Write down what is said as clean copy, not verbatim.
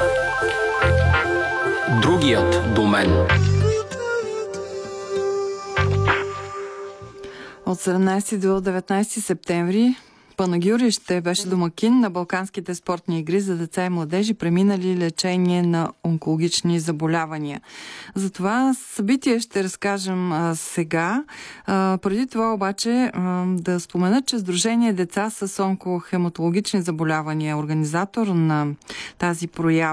Другият до мен. От 17 до 19 септември Панагюрище беше домакин на Балканските спортни игри за деца и младежи, преминали лечение на онкологични заболявания. За това събитие ще разкажем сега. Преди това обаче да спомена, че Сдружение деца с онкохематологични заболявания, организатор на тази проява,